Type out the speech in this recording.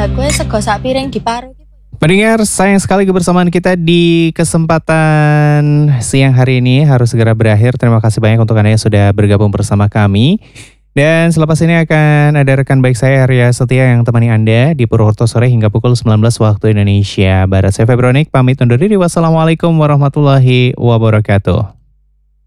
gue sego sak piring diparu. Pendengar, sayang sekali kebersamaan kita di kesempatan siang hari ini harus segera berakhir. Terima kasih banyak untuk Anda yang sudah bergabung bersama kami. Dan selepas ini akan ada rekan baik saya Arya Setia yang temani Anda di Purwokerto sore hingga pukul 19 waktu Indonesia Barat. Saya Febronik, pamit undur diri. Wassalamualaikum warahmatullahi wabarakatuh.